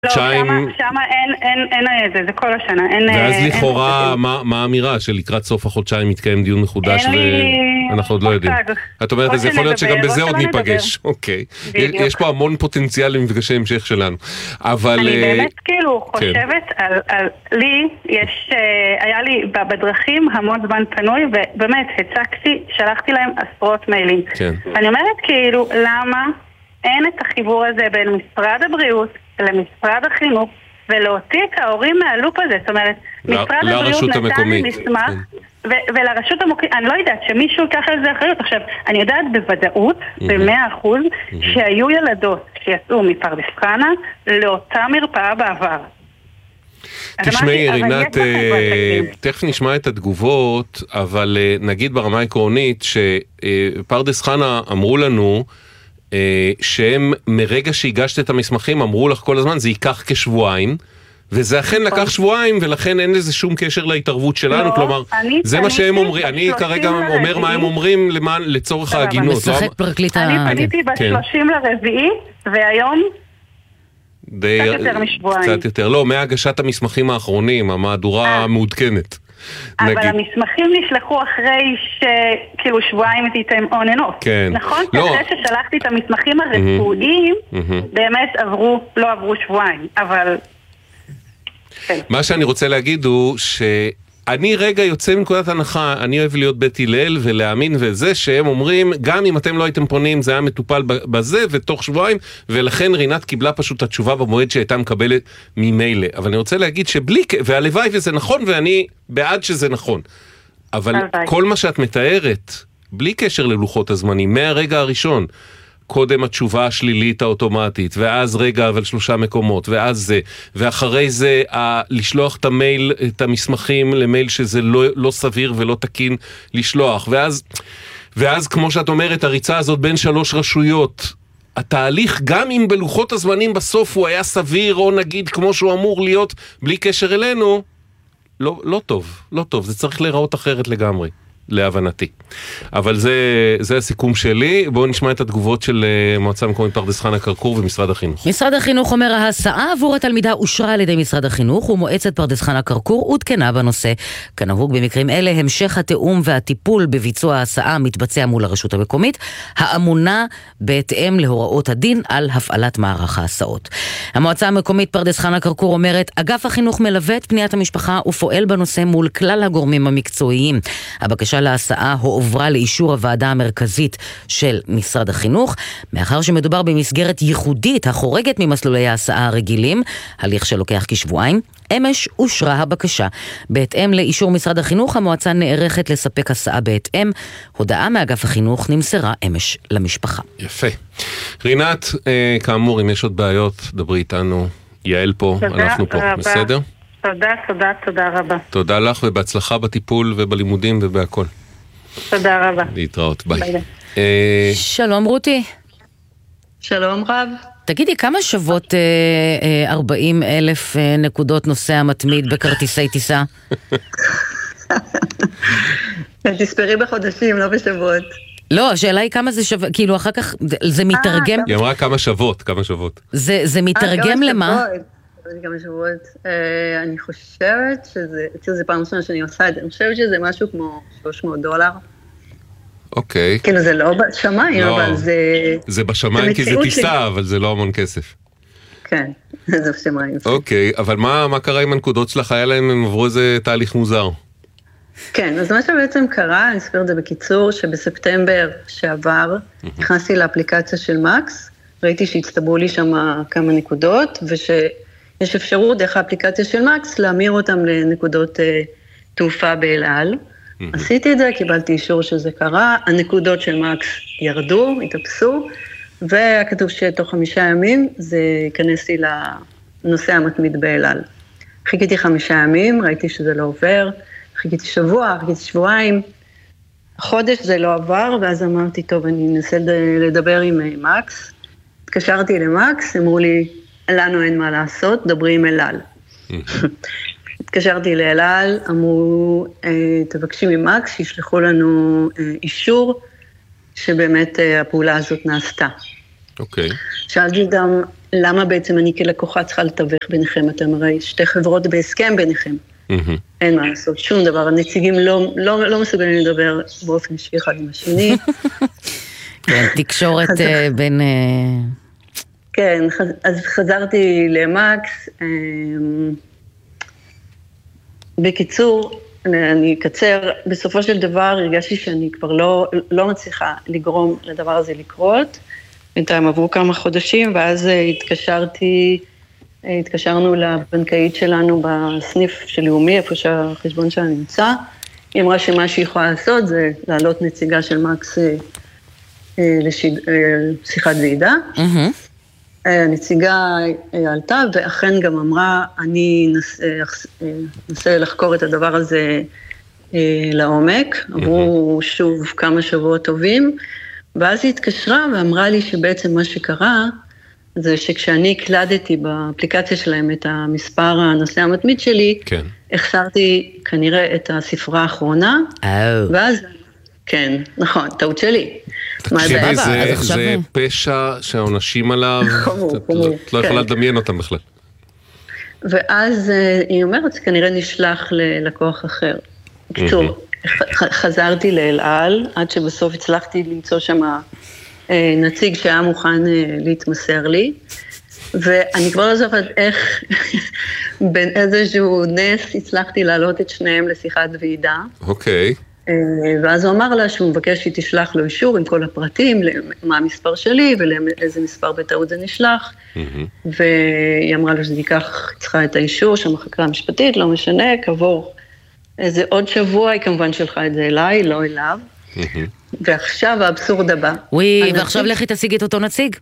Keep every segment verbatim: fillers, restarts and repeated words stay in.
חודשיים... לא, שמה אין זה, זה כל השנה. ואז לכאורה, מה האמירה? שלקראת סוף החודשיים מתקיים דיון מחודש ואנחנו עוד לא יודעים. את אומרת, אז יכול להיות שגם בזה עוד ניפגש. אוקיי. יש פה המון פוטנציאל למפגשי המשך שלנו. אבל... אני באמת כאילו חושבת על... לי יש... היה לי בדרכים המון זמן פנוי, ובאמת הצקתי, שלחתי להם עשרות מיילים. אני אומרת כאילו, למה אין את החיבור הזה בין משרד הבריאות למשרד החינוך, ולהוציא את ההורים מהלופ הזה. זאת אומרת, משרד הבריאות נתן לי מסמך, ולרשות המקומית, אני לא יודעת שמישהו ייקח על זה אחריות. עכשיו, אני יודעת בוודאות, במאה אחוז, שהיו ילדות שיצאו מפרדס חנה לאותה מרפאה בעבר. תשמעי, רינת, תכף נשמע את התגובות, אבל נגיד ברמה העקרונית, שפרדס חנה אמרו לנו, שהם מרגע שהגשת את המסמכים אמרו לך כל הזמן זה ייקח כשבועיים, וזה אכן לקח שבועיים, ולכן אין לזה שום קשר להתערבות שלנו, כלומר זה מה שהם אומרים. אני כרגע אומר מה הם אומרים לצורך ההגינות. אני פניתי ב-שלושים לרביעי והיום קצת יותר משבועיים. קצת יותר, לא, מהגשת המסמכים האחרונים, המהדורה המעודכנת. אבל המסמכים נשלחו אחרי שכאילו שבועיים תיתם on and off. נכון? אחרי ששלחתי את המסמכים הרפואיים, באמת עברו, לא עברו שבועיים, אבל... מה שאני רוצה להגיד הוא שאני רגע יוצא מנקודת הנחה, אני אוהב להיות בית הלל ולהאמין וזה שהם אומרים, גם אם אתם לא הייתם פונים זה היה מטופל בזה ותוך שבועיים, ולכן רינת קיבלה פשוט התשובה במועד שהייתה מקבלת ממילא. אבל אני רוצה להגיד שבלי, והלוואי וזה נכון ואני בעד שזה נכון, אבל כל מה שאת מתארת, בלי קשר ללוחות הזמנים, מהרגע הראשון, קודם התשובה השלילית האוטומטית, ואז רגע אבל שלושה מקומות, ואז זה, ואחרי זה ה- לשלוח את המייל, את המסמכים למייל שזה לא, לא סביר ולא תקין לשלוח, ואז, ואז כמו שאת אומרת, הריצה הזאת בין שלוש רשויות, התהליך גם אם בלוחות הזמנים בסוף הוא היה סביר, או נגיד כמו שהוא אמור להיות, בלי קשר אלינו, לא, לא טוב, לא טוב, זה צריך להיראות אחרת לגמרי. להבנתי. אבל זה, זה הסיכום שלי. בואו נשמע את התגובות של מועצה מקומית פרדס חנה כרכור ומשרד החינוך. משרד החינוך אומר, ההסעה עבור התלמידה אושרה על ידי משרד החינוך, ומועצת פרדס חנה כרכור עודכנה בנושא. כנהוג במקרים אלה, המשך התיאום והטיפול בביצוע ההסעה מתבצע מול הרשות המקומית, האמונה בהתאם להוראות הדין על הפעלת מערך ההסעות. המועצה המקומית פרדס חנה כרכור אומרת, אגף החינוך מלווה את פניית המשפחה ופועל בנושא מול כלל הגורמים המקצועיים. הבקשה להסעה הועברה לאישור הוועדה המרכזית של משרד החינוך, מאחר שמדובר במסגרת ייחודית החורגת ממסלולי ההסעה הרגילים, הליך שלוקח כשבועיים. אמש אושרה הבקשה. בהתאם לאישור משרד החינוך, המועצה נערכת לספק הסעה בהתאם. הודעה מאגף החינוך נמסרה אמש למשפחה. יפה. רינת, אה, כאמור, אם יש עוד בעיות, דברי איתנו. יעל פה, אנחנו פה. רבה. בסדר? תודה, תודה, תודה רבה. תודה לך ובהצלחה בטיפול ובלימודים ובהכל. תודה רבה. להתראות, ביי. ביי. אה... שלום רותי. שלום רב. תגידי, כמה שוות ארבעים אלף נקודות נוסע מתמיד בכרטיסי טיסה? תספרי בחודשים, לא בשבועות. לא, השאלה היא כמה זה שווה, כאילו אחר כך זה מתרגם. היא אמרה כמה שוות, כמה שוות. זה מתרגם למה? כמה שבועות. אני חושבת שזה, זה פעם ראשונה שאני עושה את זה, אני חושבת שזה משהו כמו שלוש מאות דולר. אוקיי. כאילו זה לא בשמיים, אבל זה... זה בשמיים כי זה טיסה, אבל זה לא המון כסף. כן, זה בשמיים. אוקיי, אבל מה קרה עם הנקודות שלך? היה להם, הם עברו איזה תהליך מוזר. כן, אז מה שבעצם קרה, אני אסביר את זה בקיצור, שבספטמבר שעבר, נכנסתי לאפליקציה של מקס, ראיתי שהצטברו לי שם כמה נקודות, ושיש אפשרות דרך האפליקציה של מקס, להמיר אותם לנקודות תעופה באל על. עשיתי את זה, קיבלתי אישור שזה קרה, הנקודות של מקס ירדו, התאפסו, וכתוב שתוך חמישה ימים זה ייכנס לי לנושא המתמיד באל על. חיכיתי חמישה ימים, ראיתי שזה לא עובר, חיכיתי שבוע, חיכיתי שבועיים, חודש זה לא עבר, ואז אמרתי, טוב, אני אנסה לדבר עם מקס, התקשרתי למקס, אמרו לי, לנו אין מה לעשות, דברי עם אל על. התקשרתי לאל על, אמרו, תבקשי ממקס, שישלחו לנו אישור, שבאמת הפעולה הזאת נעשתה. אוקיי. שאלתי גם, למה בעצם אני כלקוחה צריכה לתווך ביניכם? אתם הרי שתי חברות בהסכם ביניכם. אין מה לעשות, שום דבר. הנציגים לא, לא, לא מסוגלים לדבר באופן אישי אחד עם השני. כן, תקשורת בין... כן, אז חזרתי למקס. בקיצור, אני אקצר, בסופו של דבר הרגשתי שאני כבר לא, לא מצליחה לגרום לדבר הזה לקרות. בינתיים עברו כמה חודשים, ואז התקשרתי, התקשרנו לבנקאית שלנו בסניף של לאומי, איפה שהחשבון שלה נמצא. היא אמרה שמה שהיא יכולה לעשות זה להעלות נציגה של מקס לשיחת ועידה. הנציגה עלתה, ואכן גם אמרה, אני אנסה לחקור את הדבר הזה לעומק. עברו שוב כמה שבועות טובים, ואז היא התקשרה ואמרה לי שבעצם מה שקרה, זה שכשאני הקלדתי באפליקציה שלהם את המספר הנושא המתמיד שלי, כן. החסרתי כנראה את הספרה האחרונה, oh. ואז, כן, נכון, טעות שלי. תקשיבי, זה, זה פשע שהעונשים עליו, את לא יכולה לדמיין אותם בכלל. ואז היא אומרת, כנראה נשלח ללקוח אחר. בקיצור, חזרתי לאל על, עד שבסוף הצלחתי למצוא שם נציג שהיה מוכן להתמסר לי, ואני כבר לא זוכרת איך בין איזשהו נס הצלחתי להעלות את שניהם לשיחת ועידה. אוקיי. ואז הוא אמר לה שהוא מבקש שהיא תשלח לו אישור עם כל הפרטים, מה המספר שלי ולאיזה מספר בטעות זה נשלח, והיא אמרה לו שזה ייקח, צריכה את האישור שם החקרה המשפטית, לא משנה, כעבור איזה עוד שבוע, היא כמובן שלחה את זה אליי, לא אליו, ועכשיו האבסורד הבא. וואי, ועכשיו לכי תשיגי את אותו נציג?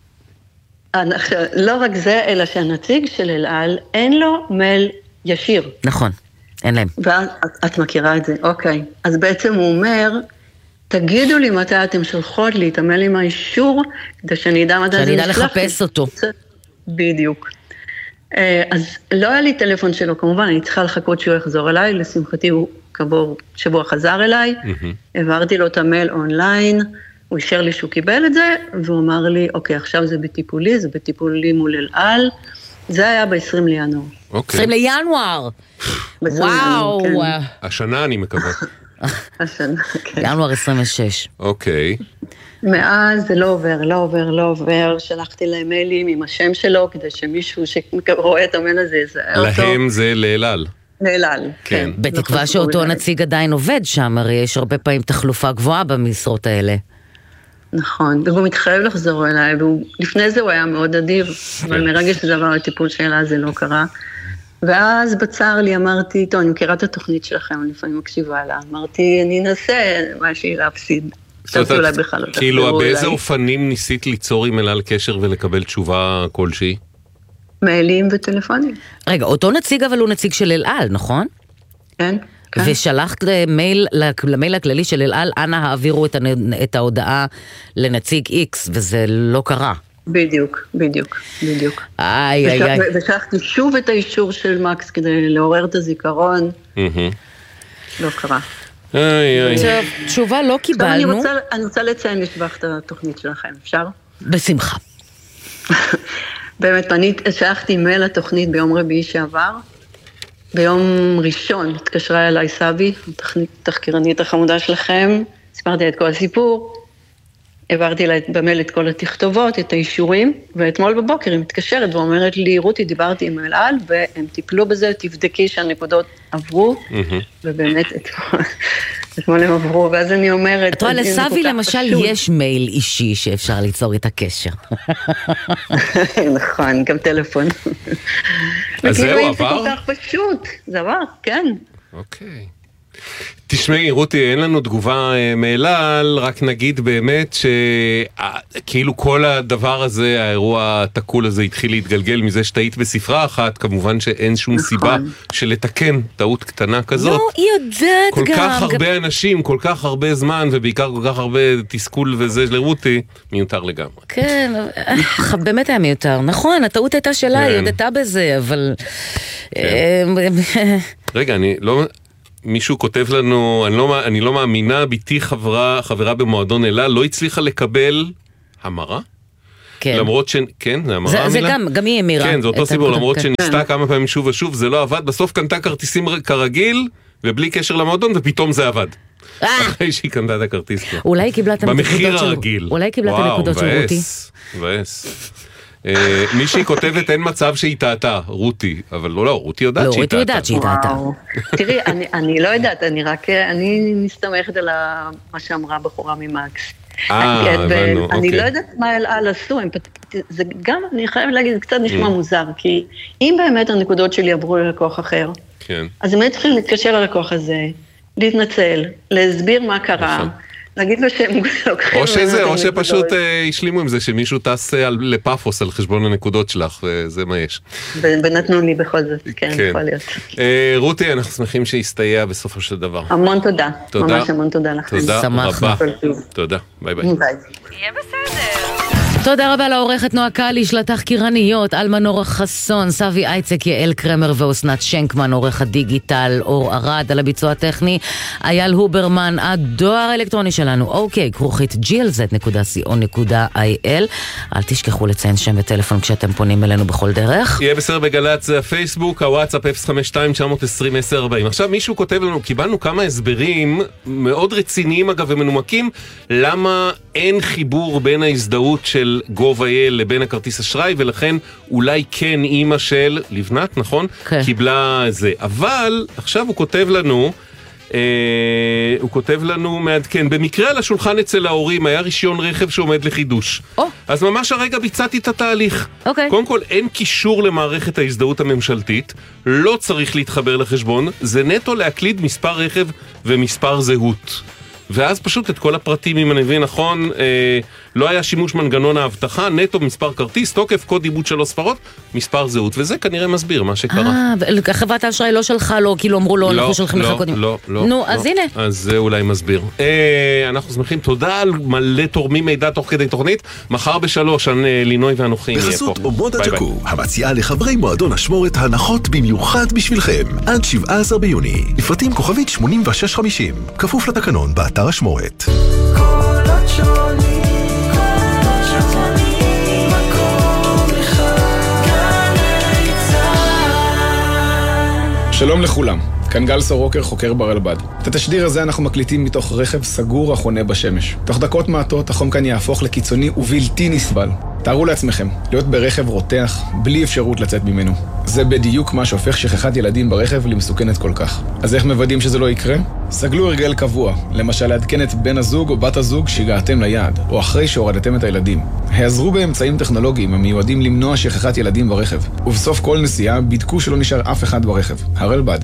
לא רק זה, אלא שהנציג של אל על, אין לו מייל ישיר. נכון. אין להם. ואת מכירה את זה, אוקיי. אז בעצם הוא אומר, תגידו לי מתי אתם שולחות לי, תמל לי מהאישור, כדי שאני אדע מתי זה נשלח. שאני אדע לחפש אותו. בדיוק. אז לא היה לי טלפון שלו, כמובן, אני צריכה לחכות שהוא יחזור אליי, לשמחתי הוא כבור שבוע חזר אליי, העברתי לו את המייל אונליין, הוא אישר לי שהוא קיבל את זה, והוא אמר לי, אוקיי, עכשיו זה בטיפולי, זה בטיפולי מול אל על, זה היה ב-עשרים לינואר. עשרים לינואר! וואו! השנה אני מקווה. השנה, כן. ינואר עשרים ושש. אוקיי. מאז זה לא עובר, לא עובר, לא עובר, שלחתי להם מיילים עם השם שלו, כדי שמישהו שרואה את המייל הזה יזהה אותו. להם זה לאל על. לאל על, כן. בתקווה שאותו נציג עדיין עובד שם, הרי יש הרבה פעמים תחלופה גבוהה במשרות האלה. נכון, והוא מתחייב לחזור אליי, ולפני זה הוא היה מאוד אדיב, אבל מרגע שזה עבר לטיפול שאלה זה לא קרה. ואז בצער לי אמרתי, טוב, אני מכירה את התוכנית שלכם, אני לפעמים מקשיבה לה, אמרתי, אני אנסה משהי להפסיד. כאילו, באיזה אופנים ניסית ליצור עם אל על קשר ולקבל תשובה כלשהי? מיילים וטלפונים. רגע, אותו נציג אבל הוא נציג של אל על, נכון? כן. ושלחת מייל, למייל הכללי של אל על, אנא העבירו את ההודעה לנציג X, וזה לא קרה. בדיוק, בדיוק, בדיוק. איי, איי, איי. ושלחתי שוב את האישור של מקס כדי לעורר את הזיכרון. לא קרה. איי, איי. תשובה לא קיבלנו. אני רוצה לציין לשבח את התוכנית שלכם, אפשר? בשמחה. באמת, אני שלחתי מייל לתוכנית ביום רביעי שעבר, ביום ראשון התקשרה אליי סבי, תחקירנית החמודה שלכם, סיפרתי את כל הסיפור, העברתי לה במייל את כל התכתובות, את האישורים, ואתמול בבוקר היא מתקשרת ואומרת לי, רותי, דיברתי עם אל על, והם טיפלו בזה, תבדקי שהנקודות עברו, ובאמת אתמול הם עברו, ואז אני אומרת... את רואה, לסבי למשל יש מייל אישי שאפשר ליצור את הקשר. נכון, גם טלפון. אז זהו, עבר? זה כל כך פשוט, זה עבר, כן. אוקיי. תשמעי, רותי, אין לנו תגובה מאל על, רק נגיד באמת שכאילו כל הדבר הזה, האירוע התקול הזה התחיל להתגלגל מזה שתהית בספרה אחת, כמובן שאין שום סיבה שלתקן טעות קטנה כזאת. לא, היא יודעת גם. כל כך הרבה אנשים, כל כך הרבה זמן, ובעיקר כל כך הרבה תסכול וזה לרותי, מיותר לגמרי. כן, באמת היה מיותר. נכון, הטעות הייתה שלה, היא ידעתה בזה, אבל... רגע, אני לא... מישהו כותב לנו, אני לא, אני לא מאמינה, ביתי חברה, חברה במועדון אלה, לא הצליחה לקבל המרה? למרות ש... כן, זה המרה המילה? זה גם, גם היא אמירה. כן, זה אותו סיפור, למרות שניסתה כמה פעמים שוב ושוב, זה לא עבד, בסוף קנתה כרטיסים כרגיל, ובלי קשר למועדון, ופתאום זה עבד. אחרי שהיא קנתה את הכרטיס. אולי היא קיבלה את במחיר הרגיל. אולי היא קיבלה את הנקודות של רותי. מבאס. מישהי כותבת אין מצב שהיא טעתה, רותי, אבל לא, לא, רותי יודעת שהיא טעתה. רותי יודעת שהיא טעתה. תראי, אני לא יודעת, אני רק, אני מסתמכת על מה שאמרה בחורה ממקס. אה, הבנו, אוקיי. אני לא יודעת מה אלעל עשו, זה גם, אני חייב להגיד, זה קצת נשמע מוזר, כי אם באמת הנקודות שלי עברו ללקוח אחר, אז הם צריכים להתקשר ללקוח הזה, להתנצל, להסביר מה קרה, להגיד לו שהם לוקחים... או שזה, או שפשוט השלימו עם זה שמישהו טס לפאפוס על חשבון הנקודות שלך, וזה מה יש. ונתנו לי בכל זאת, כן, יכול להיות. רותי, אנחנו שמחים שהסתייע בסופו של דבר. המון תודה. ממש המון תודה לכם. תודה רבה. תודה, ביי ביי. ביי. יהיה בסדר. תודה רבה לעורכת נועה קליש, לתחקירניות, אלמה נורה חסון, סבי אייצק, יעל קרמר ואוסנת שנקמן, עורך הדיגיטל, אור ארד, על הביצוע הטכני, אייל הוברמן, הדואר האלקטרוני שלנו, אוקיי, כרוכית ג'י אל זד נקודה סי או נקודה איי אל. אל תשכחו לציין שם וטלפון כשאתם פונים אלינו בכל דרך. יהיה בסדר בגלץ, זה הפייסבוק, הוואטסאפ אפס חמש שתיים תשע עשרים עשר ארבעים. עכשיו מישהו כותב לנו, קיבלנו כמה הסברים מאוד רציניים אגב ומנומקים, למה אין חיבור בין ההזדהות של גו.איי.אל לבין הכרטיס אשראי, ולכן אולי כן אימא של לבנת, נכון? כן. קיבלה זה. אבל עכשיו הוא כותב לנו, אה, הוא כותב לנו מעדכן, במקרה על השולחן אצל ההורים היה רישיון רכב שעומד לחידוש. Oh. אז ממש הרגע ביצעתי את התהליך. Okay. קודם כל, אין קישור למערכת ההזדהות הממשלתית, לא צריך להתחבר לחשבון, זה נטו להקליד מספר רכב ומספר זהות. ואז פשוט את כל הפרטים, אם אני מבין נכון, אה, לא היה שימוש מנגנון ההבטחה, נטו מספר כרטיס, תוקף, קוד עיבוד שלוש ספרות, מספר זהות, וזה כנראה מסביר מה שקרה. אה, חברת האשראי לא שלחה לו, כאילו אמרו לו, אנחנו שולחים לך קודם. לא, לא, נו, אז הנה. אז זה אולי מסביר. אה, אנחנו שמחים, תודה על מלא תורמים מידע תוך כדי תוכנית, מחר בשלוש, לינוי ואנוכי נהיה פה. בחסות אומודה ג'קו, המציעה לחברי מועדון אשמורת הנחות במיוחד בשבילכם, עד שבעה עשר ביוני, לפרטים כוכבית שמונים ושש חמישים, כפוף לתקנון באתר אשמורת. שלום לכולם, כאן גל סורוקר, חוקר ברלב"ד. את התשדיר הזה אנחנו מקליטים מתוך רכב סגור החונה בשמש. תוך דקות מעטות החום כאן יהפוך לקיצוני ובלתי נסבל. תארו לעצמכם, להיות ברכב רותח, בלי אפשרות לצאת ממנו. זה בדיוק מה שהופך שכחת ילדים ברכב למסוכנת כל כך. אז איך מוודאים שזה לא יקרה? סגלו הרגל קבוע, למשל לעדכן את בן הזוג או בת הזוג שהגעתם ליעד, או אחרי שהורדתם את הילדים. העזרו באמצעים טכנולוגיים המיועדים למנוע שכחת ילדים ברכב, ובסוף כל נסיעה בדקו שלא נשאר אף אחד ברכב. הרלב"ד.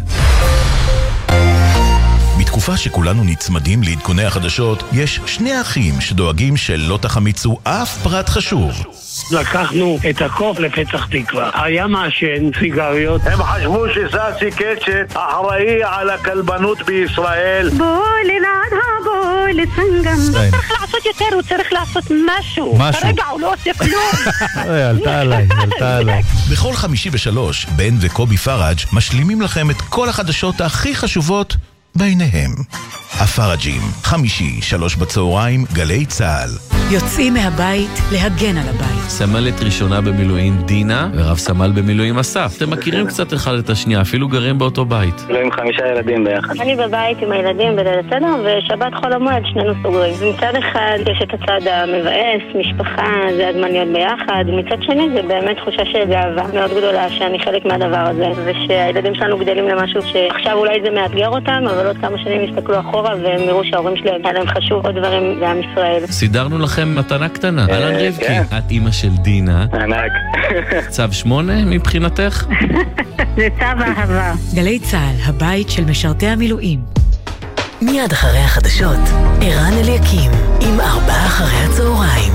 בתקופה שכולנו נצמדים לעדכוני החדשות, יש שני אחים שדואגים שלא תחמיצו אף פרט חשוב. לקחנו את הקוף לפצח תקווה. היה מעשן סיגריות. הם חשבו שססי קצ'ט אחראי על הכלבנות בישראל. בואי לנעד הבואי לסנגם. הוא צריך לעשות יותר, הוא צריך לעשות משהו. כרגע הוא לא עושה כלום. עלתה עליי, עלתה עליי. בכל חמישי ושלוש, בן וקובי פראג' משלימים לכם את כל החדשות הכי חשובות ביניהם. הפראג'ים, חמישי, שלוש בצהריים, גלי צהל. יוצאים מהבית להגן על הבית. סמלת ראשונה במילואים דינה ורב סמל במילואים אסף. אתם מכירים קצת אחד את השנייה, אפילו גרים באותו בית. לא עם חמישה ילדים ביחד. אני בבית עם הילדים בליל הסדר, ושבת חול המועד שנינו סוגרים. מצד אחד יש את הצד המבאס, משפחה, זה הזמן להיות ביחד. מצד שני זה באמת תחושה של גאווה מאוד גדולה שאני חלק מהדבר הזה, ושהילדים שלנו גדלים למשהו שעכשיו אולי זה מאתגר אותם, אבל עוד כמה שנים יסתכלו אחורה והם יראו שההורים שלהם היה להם חשוב עוד דברים לעם ישראל. סידרנו לכם מתנה קטנה. אהלן רבקי, את אימא של דינה. ענק. צו שמונה מבחינתך? זה צו אהבה. גלי צהל, הבית של משרתי המילואים. מיד אחרי החדשות, ערן אליקים עם ארבעה אחרי הצהריים.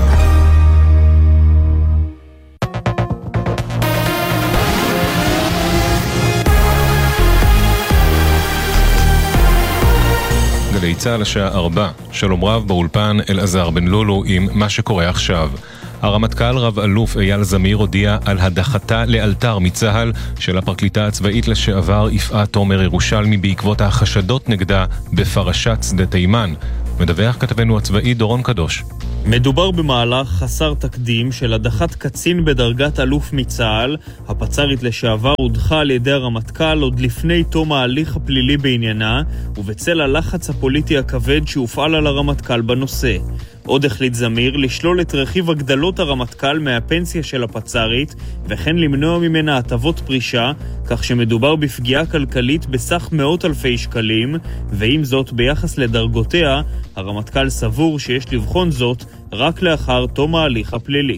גלי צהל השעה ארבע, שלום רב באולפן אלעזר בן לולו עם מה שקורה עכשיו. הרמטכ"ל רב אלוף אייל זמיר הודיע על הדחתה לאלתר מצהל של הפרקליטה הצבאית לשעבר יפעת תומר ירושלמי בעקבות החשדות נגדה בפרשת שדה תימן. מדווח כתבנו הצבאי דורון קדוש. מדובר במהלך חסר תקדים של הדחת קצין בדרגת אלוף מצה"ל. הפצ"רית לשעבר הודחה על ידי הרמטכ"ל עוד לפני תום ההליך הפלילי בעניינה, ובצל הלחץ הפוליטי הכבד שהופעל על הרמטכ"ל בנושא. עוד החליט זמיר לשלול את רכיב הגדלות הרמטכ"ל מהפנסיה של הפצ"רית, וכן למנוע ממנה הטבות פרישה, כך שמדובר בפגיעה כלכלית בסך מאות אלפי שקלים, ועם זאת ביחס לדרגותיה, הרמטכ"ל סבור שיש לבחון זאת רק לאחר תום ההליך הפלילי.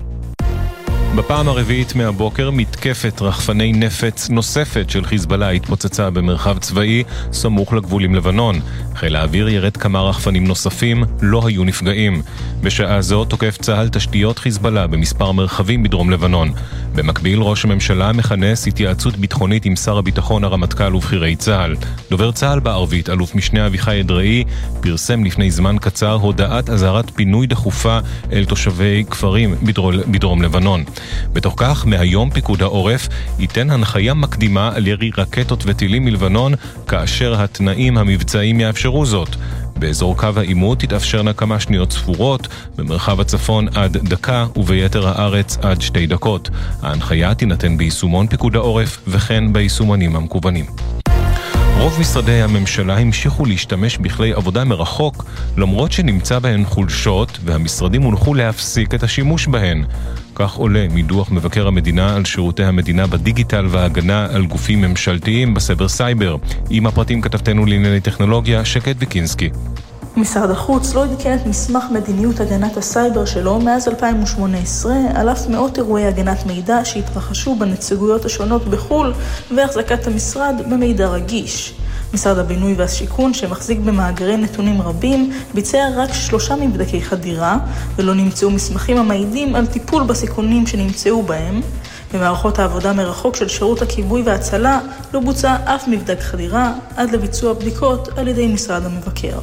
בפעם הרביעית מהבוקר מתקפת רחפני נפץ נוספת של חיזבאללה התפוצצה במרחב צבאי סמוך לגבול עם לבנון. חיל האוויר ירד כמה רחפנים נוספים, לא היו נפגעים. בשעה זו תוקף צה"ל תשתיות חיזבאללה במספר מרחבים בדרום לבנון. במקביל ראש הממשלה מכנס התייעצות ביטחונית עם שר הביטחון, הרמטכ"ל ובכירי צה"ל. דובר צה"ל בערבית, אלוף משנה אביחי אדראי, פרסם לפני זמן קצר הודעת אזהרת פינוי דחופה אל תושבי כפרים בדרום, בדרום לבנון. בתוך כך, מהיום פיקוד העורף ייתן הנחיה מקדימה על ירי רקטות וטילים מלבנון, כאשר התנאים המבצעיים יאפשרו זאת. באזור קו העימות תתאפשרנה כמה שניות ספורות, במרחב הצפון עד דקה וביתר הארץ עד שתי דקות. ההנחיה תינתן ביישומון פיקוד העורף וכן ביישומונים המקוונים. רוב משרדי הממשלה המשיכו להשתמש בכלי עבודה מרחוק, למרות שנמצא בהן חולשות, והמשרדים הונחו להפסיק את השימוש בהן. כך עולה מדוח מבקר המדינה על שירותי המדינה בדיגיטל וההגנה על גופים ממשלתיים בסבר סייבר. עם הפרטים כתבתנו לענייני טכנולוגיה, שקד וקינסקי. משרד החוץ לא עדכן את מסמך מדיניות הגנת הסייבר שלו מאז אלפיים ושמונה עשרה, על אף מאות אירועי הגנת מידע שהתרחשו בנציגויות השונות בחול, והחזקת המשרד במידע רגיש. משרד הבינוי והשיכון, שמחזיק במאגרי נתונים רבים, ביצע רק שלושה מבדקי חדירה, ולא נמצאו מסמכים המעידים על טיפול בסיכונים שנמצאו בהם. במערכות העבודה מרחוק של שירות הכיבוי והצלה לא בוצע אף מבדק חדירה, עד לביצוע בדיקות על ידי משרד המבקר.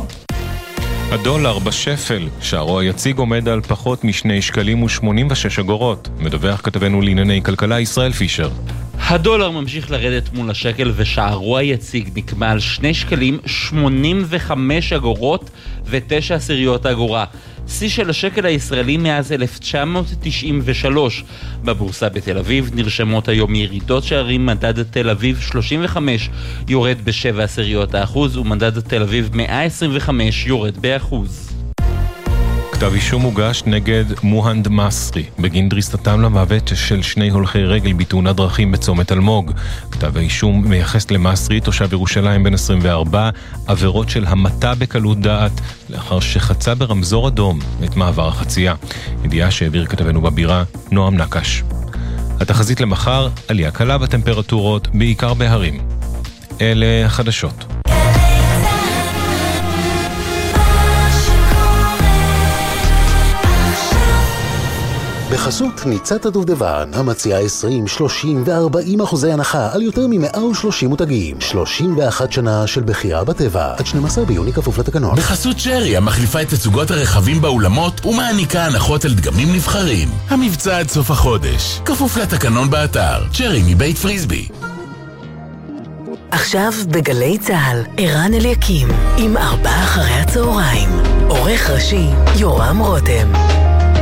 הדולר בשפל, שערו היציג עומד על פחות משני שקלים ושמונים ושש אגורות. מדווח כתבנו לענייני כלכלה ישראל פישר. הדולר ממשיך לרדת מול השקל ושערו היציג נקמה על שני שקלים שמונים וחמש אגורות ותשע עשיריות אגורה. שיא של השקל הישראלי מאז אלף תשע מאות תשעים ושלוש. בבורסה בתל אביב נרשמות היום ירידות שערים. מדד תל אביב שלושים וחמש יורד בשבע עשיריות האחוז, ומדד תל אביב מאה עשרים וחמש יורד באחוז. כתב אישום הוגש נגד מוהנד מסרי בגין דריסתם למוות של שני הולכי רגל בתאונת דרכים בצומת אלמוג. כתב האישום מייחס למסרי, תושב ירושלים בן עשרים וארבע, עבירות של המתה בקלות דעת לאחר שחצה ברמזור אדום את מעבר החצייה. ידיעה שהעביר כתבנו בבירה נועם נקש. התחזית למחר, עלייה קלה בטמפרטורות, בעיקר בהרים. אלה החדשות. בחסות ניצת הדובדבן, המציעה עשרים, שלושים ו-ארבעים אחוזי הנחה על יותר מ-מאה ושלושים מותגים. שלושים ואחת שנה של בחירה בטבע. עד שנים עשר ביוני כפוף לתקנון. בחסות שרי, המחליפה את תצוגות הרכבים באולמות ומעניקה הנחות על דגמים נבחרים. המבצע עד סוף החודש. כפוף לתקנון באתר. שרי מבית פריסבי. עכשיו בגלי צהל, ערן אליקים, עם ארבעה אחרי הצהריים. עורך ראשי, יורם רותם.